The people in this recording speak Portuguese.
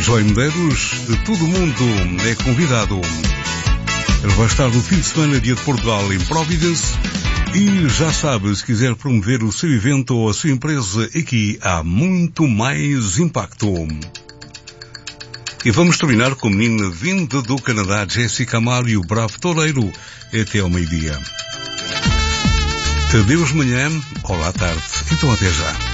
João Medeiros, todo mundo é convidado. Ele vai estar no fim de semana dia de Portugal em Providence e já sabe, se quiser promover o seu evento ou a sua empresa, aqui há muito mais impacto. E vamos terminar com a menina vinda do Canadá, Jessica Amaro e o Bravo Toureiro, até ao meio-dia. Adeus manhã, olá tarde, então até já.